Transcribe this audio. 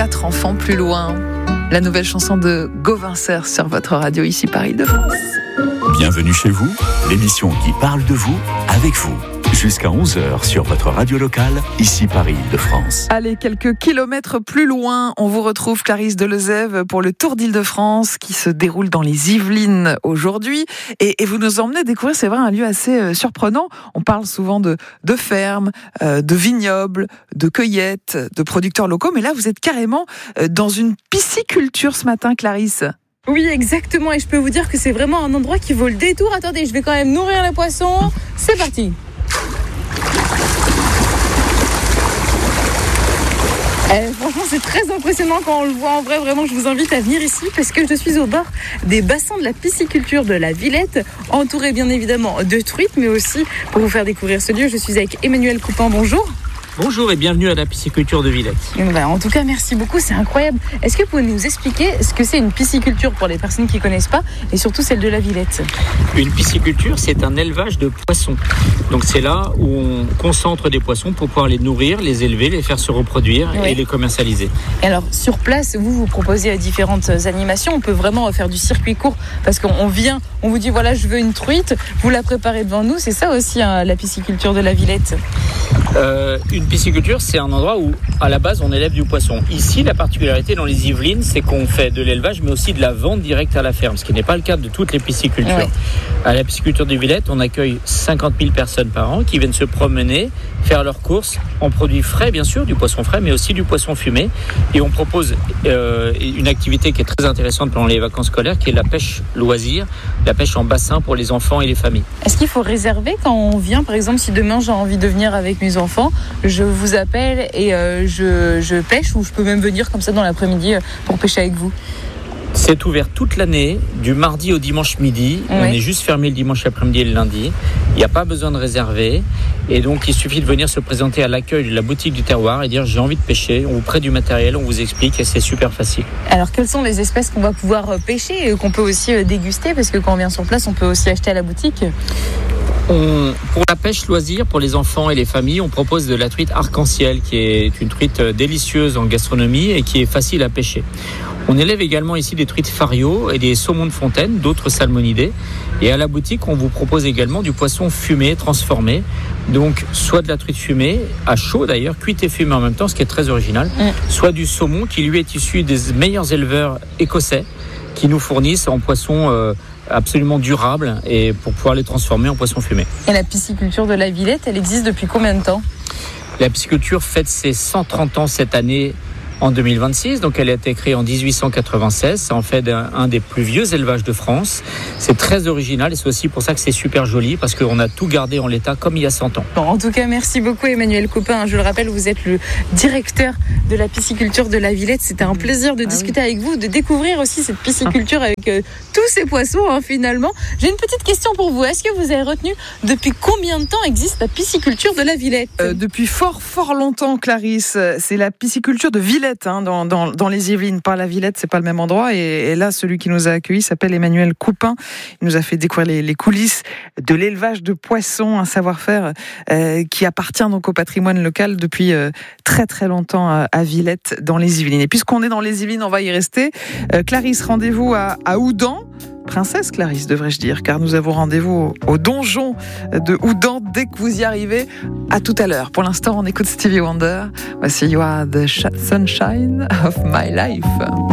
4 enfants plus loin. La nouvelle chanson de Gauvin Serre sur votre radio ici Paris de France. Bienvenue chez vous, l'émission qui parle de vous, avec vous. Jusqu'à 11h sur votre radio locale, ici Paris de France. Allez, quelques kilomètres plus loin, on vous retrouve Clarisse Delezève pour le Tour d'Île-de-France qui se déroule dans les Yvelines aujourd'hui. Et vous nous emmenez découvrir, c'est vrai, un lieu assez surprenant. On parle souvent de fermes, de vignobles, de cueillettes, de producteurs locaux. Mais là, vous êtes carrément dans une pisciculture ce matin, Clarisse. Oui, exactement. Et je peux vous dire que c'est vraiment un endroit qui vaut le détour. Attendez, je vais quand même nourrir les poissons. C'est parti. Franchement, c'est très impressionnant quand on le voit en vrai. Vraiment, je vous invite à venir ici parce que je suis au bord des bassins de la pisciculture de la Villette, entourée bien évidemment de truites, mais aussi pour vous faire découvrir ce lieu, je suis avec Emmanuel Coupin. Bonjour. Bonjour et bienvenue à la pisciculture de Villette. En tout cas, merci beaucoup, c'est incroyable. Est-ce que vous pouvez nous expliquer ce que c'est une pisciculture pour les personnes qui ne connaissent pas et surtout celle de la Villette? Une pisciculture, c'est un élevage de poissons. Donc c'est là où on concentre des poissons pour pouvoir les nourrir, les élever, les faire se reproduire et les commercialiser. Et alors sur place, vous proposez différentes animations. On peut vraiment faire du circuit court parce qu'on vient, on vous dit voilà, je veux une truite, vous la préparez devant nous. C'est ça aussi la pisciculture de la Villette. Une pisciculture, c'est un endroit où, à la base, on élève du poisson. Ici, la particularité dans les Yvelines, c'est qu'on fait de l'élevage, mais aussi de la vente directe à la ferme, ce qui n'est pas le cas de toutes les piscicultures. Ouais. À la pisciculture de Villette, on accueille 50 000 personnes par an qui viennent se promener, faire leurs courses en produits frais, bien sûr, du poisson frais, mais aussi du poisson fumé. Et on propose une activité qui est très intéressante pendant les vacances scolaires, qui est la pêche loisir, la pêche en bassin pour les enfants et les familles. Est-ce qu'il faut réserver quand on vient? Par exemple, si demain j'ai envie de venir avec mes enfants, je vous appelle et je pêche, ou je peux même venir comme ça dans l'après-midi pour pêcher avec vous? C'est ouvert toute l'année, du mardi au dimanche midi. On est juste fermé le dimanche après-midi et le lundi. Il n'y a pas besoin de réserver. Et donc, il suffit de venir se présenter à l'accueil de la boutique du terroir et dire j'ai envie de pêcher. On vous prête du matériel, on vous explique et c'est super facile. Alors, quelles sont les espèces qu'on va pouvoir pêcher et qu'on peut aussi déguster? Parce que quand on vient sur place, on peut aussi acheter à la boutique. Pour la pêche loisir, pour les enfants et les familles, on propose de la truite arc-en-ciel, qui est une truite délicieuse en gastronomie et qui est facile à pêcher. On élève également ici des truites fario et des saumons de fontaine, d'autres salmonidés. Et à la boutique, on vous propose également du poisson fumé, transformé. Donc, soit de la truite fumée, à chaud d'ailleurs, cuite et fumée en même temps, ce qui est très original. Soit du saumon qui lui est issu des meilleurs éleveurs écossais qui nous fournissent en poisson absolument durable et pour pouvoir les transformer en poisson fumé. Et la pisciculture de la Villette, elle existe depuis combien de temps? La pisciculture fête ses 130 ans cette année en 2026, donc elle a été créée en 1896, c'est en fait un des plus vieux élevages de France. C'est très original et c'est aussi pour ça que c'est super joli, parce qu'on a tout gardé en l'état comme il y a 100 ans. Bon, en tout cas, merci beaucoup Emmanuel Coupin. Je le rappelle, vous êtes le directeur de la pisciculture de la Villette. C'était un plaisir de discuter avec vous, de découvrir aussi cette pisciculture avec tous ces poissons finalement. J'ai une petite question pour vous. Est-ce que vous avez retenu depuis combien de temps existe la pisciculture de la Villette? Depuis fort longtemps, Clarisse. C'est la pisciculture de Villette. Dans les Yvelines, pas la Villette, c'est pas le même endroit. Et là, celui qui nous a accueillis s'appelle Emmanuel Coupin. Il nous a fait découvrir les coulisses de l'élevage de poissons, un savoir-faire qui appartient donc au patrimoine local depuis très longtemps à Villette, dans les Yvelines. Et puisqu'on est dans les Yvelines, on va y rester. Clarisse, rendez-vous à Houdan. Princesse Clarisse, devrais-je dire, car nous avons rendez-vous au donjon de Houdan dès que vous y arrivez. À tout à l'heure. Pour l'instant, on écoute Stevie Wonder. Voici You Are the Sunshine of My Life.